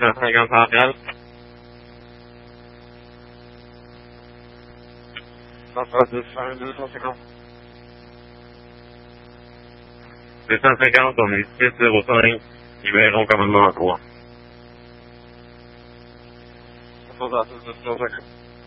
250. Ça sera 250. 250, on est 605. Libérons commandement à 3. Ça sera 250.